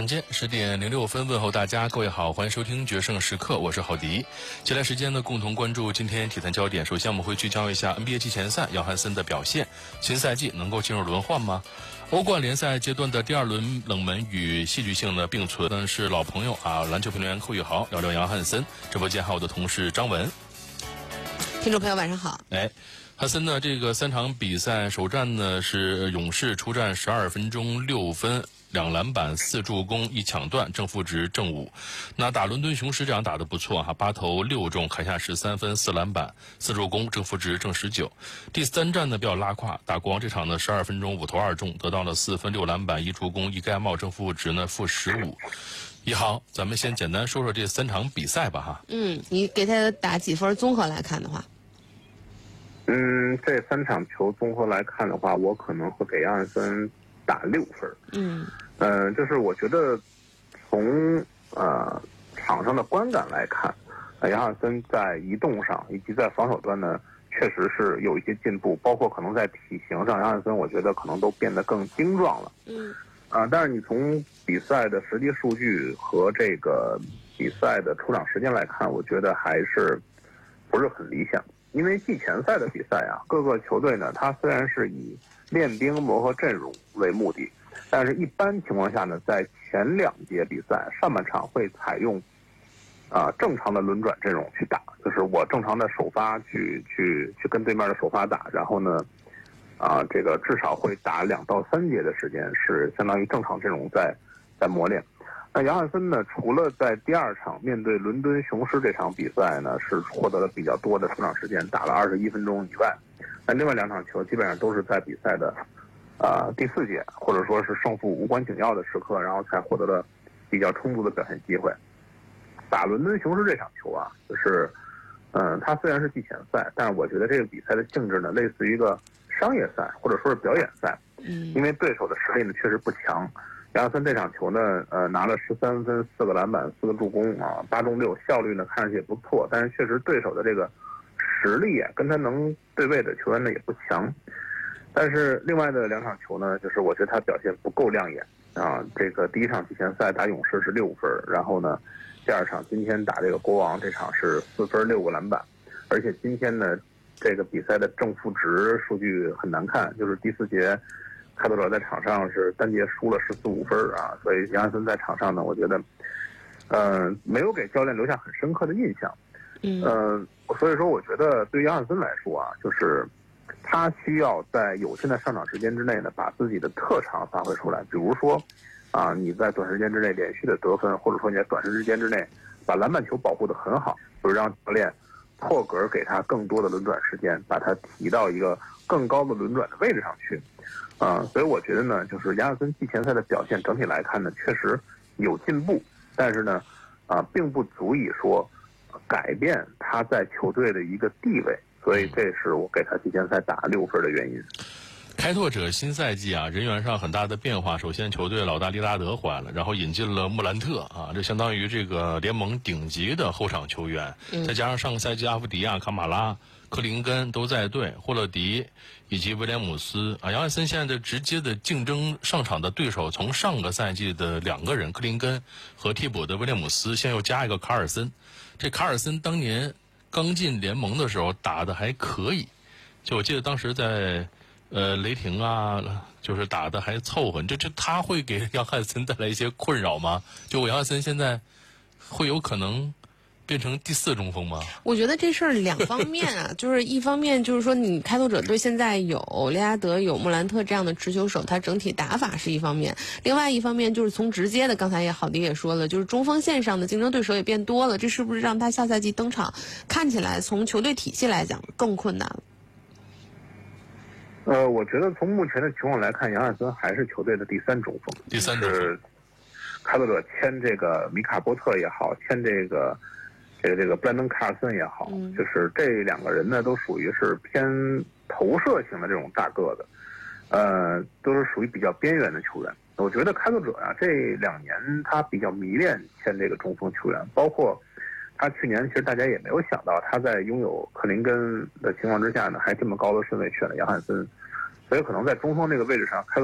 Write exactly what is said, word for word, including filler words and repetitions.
间十点零六分，问候大家，各位好，欢迎收听决胜时刻，我是郝迪。接下来时间呢，共同关注今天体坛焦点。首先我们会聚焦一下 N B A 季前赛，杨汉森的表现，新赛季能够进入轮换吗？欧冠联赛阶段的第二轮冷门与戏剧性的并存呢，是老朋友啊，篮球评论员寇宇豪聊聊杨汉森。直播间还有我的同事张文。 听众朋友晚上好。 哎，汉森呢，这个三场比赛首战呢是勇士出战十二分钟六分。两篮板四助攻一抢断，正负值正五。那打伦敦雄狮这样打得不错哈，八投六中，砍下十三分四篮板四助攻，正负值正十九。第三战呢比较拉胯，打国王这场呢十二分钟五投二中，得到了四分六篮板一助攻一盖帽，正负值呢负十五。一豪，咱们先简单说说这三场比赛吧哈。 嗯，你给他打几分？综合来看的话， 嗯，这三场球综合来看的话，我可能会给杨汉森打六分。 嗯。 嗯，就是我觉得从呃场上的观感来看，呃，杨汉森在移动上以及在防守端呢，确实是有一些进步，包括可能在体型上，杨汉森我觉得可能都变得更精壮了。 嗯。 啊、呃，但是你从比赛的实际数据和这个比赛的出场时间来看，我觉得还是不是很理想。因为季前赛的比赛啊，各个球队呢，它虽然是以练兵磨合阵容为目的。但是，一般情况下呢，在前两节比赛上半场会采用啊、呃、正常的轮转阵容去打，就是我正常的首发去去去跟对面的首发打，然后呢，啊、呃、这个至少会打两到三节的时间，是相当于正常阵容在在磨练。那杨汉森呢，除了在第二场面对伦敦雄狮这场比赛呢，是获得了比较多的出场时间，打了二十一分钟以外，那另外两场球基本上都是在比赛的。呃，第四节或者说是胜负无关紧要的时刻，然后才获得了比较充足的表现机会。打伦敦雄狮这场球啊，就是，嗯、呃，它虽然是季前赛，但是我觉得这个比赛的性质呢，类似于一个商业赛或者说是表演赛。 嗯。 因为对手的实力呢确实不强。杨汉森这场球呢，呃，拿了十三分、四个篮板、四个助攻啊，八中六，效率呢看上去也不错，但是确实对手的这个实力啊，跟他能对位的球员呢也不强。但是另外的两场球呢，就是我觉得他表现不够亮眼啊。这个第一场季前赛打勇士是六分，然后呢，第二场今天打这个国王这场是四分六个篮板，而且今天呢，这个比赛的正负值数据很难看，就是第四节开拓者在场上是单节输了十四五分啊，所以杨汉森在场上呢，我觉得，呃，没有给教练留下很深刻的印象。 嗯。 呃，所以说我觉得对于杨汉森来说啊，就是。他需要在有限的上场时间之内呢，把自己的特长发挥出来。比如说，啊，你在短时间之内连续的得分，或者说你在短时间之内把篮板球保护得很好，就是让教练破格给他更多的轮转时间，把他提到一个更高的轮转的位置上去。啊，所以我觉得呢，就是杨汉森季前赛的表现整体来看呢，确实有进步，但是呢，啊，并不足以说改变他在球队的一个地位。所以这是我给他季前赛打六分的原因。 开拓者新赛季啊，人员上很大的变化。首先，球队老大利拉德回来了，然后引进了穆兰特啊，这相当于这个联盟顶级的后场球员。 嗯、 再加上上个赛季阿夫迪亚、卡马拉、克林根都在队，霍勒迪以及威廉姆斯啊，杨汉森现在的直接的竞争上场的对手，从上个赛季的两个人克林根和替补的威廉姆斯，现在又加一个卡尔森。这卡尔森当年刚进联盟的时候打得还可以，就我记得当时在呃雷霆啊，就是打得还凑合。这这他会给杨汉森带来一些困扰吗？就杨汉森现在会有可能变成第四中锋吗？ 我觉得这事儿两方面啊，就是一方面就是说，你开拓者队现在有利拉德、有穆兰特这样的持球手，他整体打法是一方面；另外一方面就是从直接的，刚才也郝迪也说了，就是中锋线上的竞争对手也变多了，这是不是让他下赛季登场看起来从球队体系来讲更困难了？ 呃，我觉得从目前的情况来看，杨汉森还是球队的第三中锋。 第三中锋。 是开拓者签这个米卡波特也好，签这个。这个这个布兰登·卡尔森也好， 嗯、 就是这两个人呢，都属于是偏投射型的这种大个子，呃，都是属于比较边缘的球员。我觉得开拓者啊，这两年他比较迷恋签这个中锋球员，包括他去年其实大家也没有想到，他在拥有克林根的情况之下呢，还这么高的顺位选了杨汉森，所以可能在中锋这个位置上，开